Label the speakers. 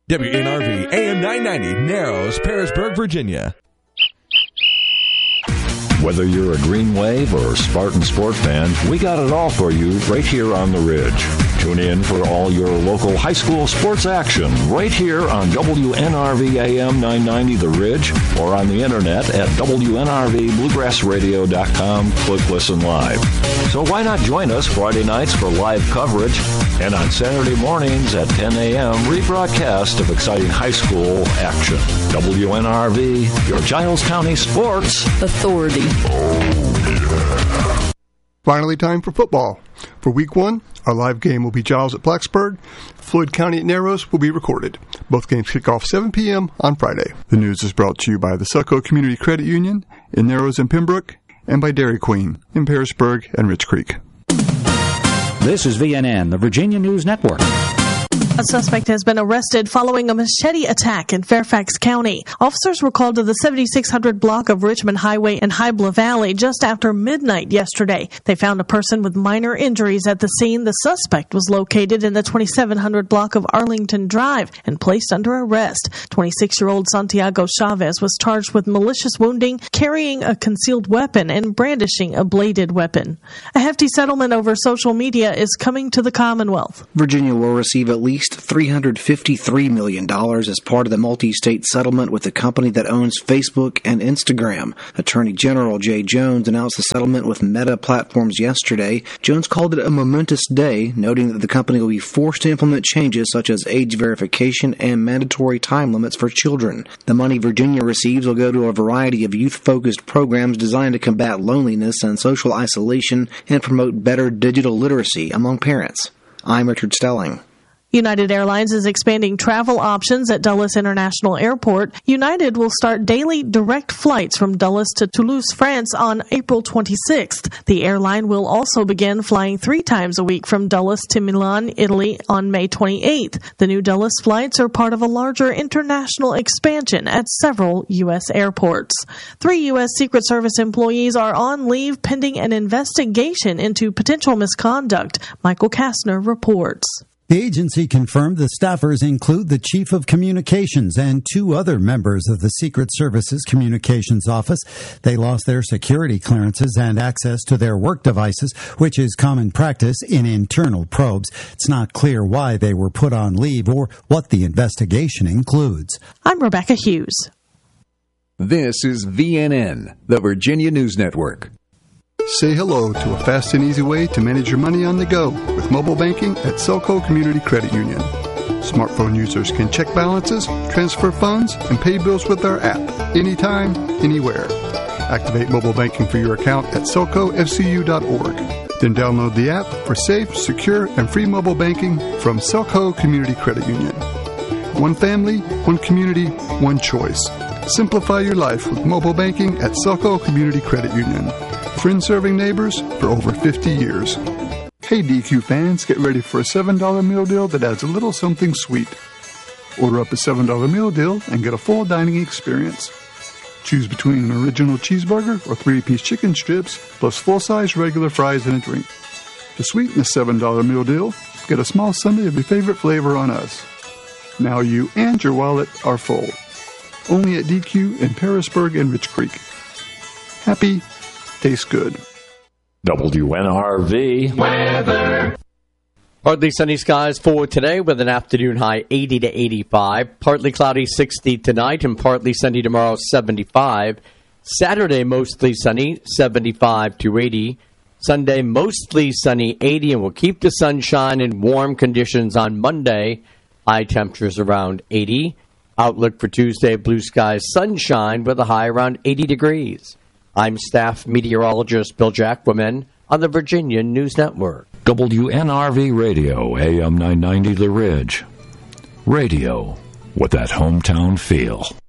Speaker 1: WNRV AM 990, Narrows, Pearisburg, Virginia.
Speaker 2: Whether you're a Green Wave or Spartan Sport fan, we got it all for you right here on the Ridge. Tune in for all your local high school sports action right here on WNRV AM 990 The Ridge or on the internet at WNRVBluegrassRadio.com. Click Listen Live. So why not join us Friday nights for live coverage and on Saturday mornings at 10 a.m. rebroadcast of exciting high school action. WNRV, your Giles County Sports Authority.
Speaker 3: Finally, time for football. For Week 1, our live game will be Giles at Blacksburg. Floyd County at Narrows will be recorded. Both games kick off 7 p.m. on Friday. The news is brought to you by the Selco Community Credit Union in Narrows and Pembroke, and by Dairy Queen in Pearisburg and Rich Creek.
Speaker 4: This is VNN, the Virginia News Network.
Speaker 5: A suspect has been arrested following a machete attack in Fairfax County. Officers were called to the 7600 block of Richmond Highway in Hybla Valley just after midnight yesterday. They found a person with minor injuries at the scene. The suspect was located in the 2700 block of Arlington Drive and placed under arrest. 26-year-old Santiago Chavez was charged with malicious wounding, carrying a concealed weapon, and brandishing a bladed weapon. A hefty settlement over social media is coming to the Commonwealth.
Speaker 6: Virginia will receive at least $353 million as part of the multi-state settlement with the company that owns Facebook and Instagram. Attorney General Jay Jones announced the settlement with Meta Platforms yesterday. Jones called it a momentous day, noting that the company will be forced to implement changes such as age verification and mandatory time limits for children. The money Virginia receives will go to a variety of youth-focused programs designed to combat loneliness and social isolation and promote better digital literacy among parents. I'm Richard Stelling.
Speaker 5: United Airlines is expanding travel options at Dulles International Airport. United will start daily direct flights from Dulles to Toulouse, France on April 26th. The airline will also begin flying 3 times a week from Dulles to Milan, Italy on May 28th. The new Dulles flights are part of a larger international expansion at several U.S. airports. 3 U.S. Secret Service employees are on leave pending an investigation into potential misconduct. Michael Kastner reports.
Speaker 7: The agency confirmed the staffers include the Chief of Communications and 2 other members of the Secret Service's Communications Office. They lost their security clearances and access to their work devices, which is common practice in internal probes. It's not clear why they were put on leave or what the investigation includes.
Speaker 5: I'm Rebecca Hughes.
Speaker 8: This is VNN, the Virginia News Network.
Speaker 3: Say hello to a fast and easy way to manage your money on the go with mobile banking at Selco Community Credit Union. Smartphone users can check balances, transfer funds, and pay bills with our app anytime, anywhere. Activate mobile banking for your account at selcofcu.org. Then download the app for safe, secure, and free mobile banking from Selco Community Credit Union. One family, one community, one choice. Simplify your life with mobile banking at Selco Community Credit Union. Friends serving neighbors for over 50 years. Hey DQ fans, get ready for a $7 meal deal that adds a little something sweet. Order up a $7 meal deal and get a full dining experience. Choose between an original cheeseburger or 3-piece chicken strips plus full-size regular fries and a drink. To sweeten the $7 meal deal, get a small sundae of your favorite flavor on us. Now you and your wallet are full. Only at DQ in Pearisburg and Rich Creek. Happy, tastes good.
Speaker 2: WNRV
Speaker 9: weather. Partly sunny skies for today with an afternoon high 80 to 85. Partly cloudy 60 tonight and partly sunny tomorrow 75. Saturday mostly sunny 75 to 80. Sunday mostly sunny 80 and we'll keep the sunshine and warm conditions on Monday. High temperatures around 80. Outlook for Tuesday, blue skies, sunshine with a high around 80 degrees. I'm staff meteorologist Bill Jacquemin on the Virginia News Network.
Speaker 2: WNRV Radio, AM 990 The Ridge. Radio with that hometown feel.